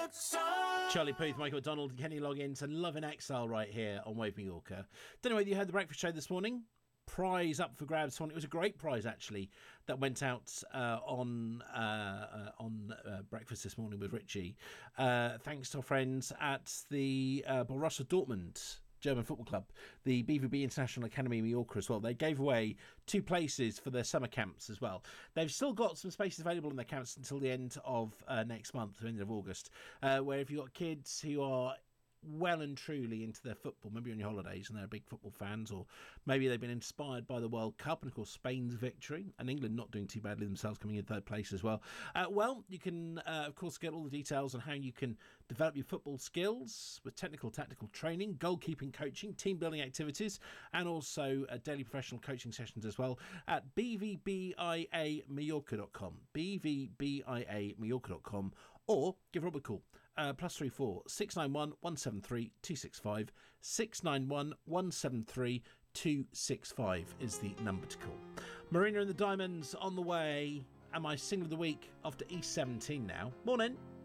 Charlie Puth, Michael McDonald, Kenny Loggins, and Love in Exile right here on Wave Mallorca. Don't know whether you heard the breakfast show this morning. Prize up for grabs this morning. It was a great prize actually that went out on breakfast this morning with Richie. Thanks to our friends at the Borussia Dortmund German Football Club, the BVB International Academy Mallorca as well. They gave away 2 places for their summer camps as well. They've still got some spaces available in their camps until the end of next month, the end of August, where if you've got kids who are well and truly into their football, maybe on your holidays and they're big football fans, or maybe they've been inspired by the World Cup and of course Spain's victory and England not doing too badly themselves, coming in 3rd place as well. You can of course get all the details on how you can develop your football skills with technical tactical training, goalkeeping coaching, team building activities, and also daily professional coaching sessions as well at bvbiamallorca.com, bvbiamallorca.com, or give Rob a call. +34 691 173 265 691 173 265 is the number to call. Marina and the Diamonds on the way, and my single of the week after E17 now. Morning.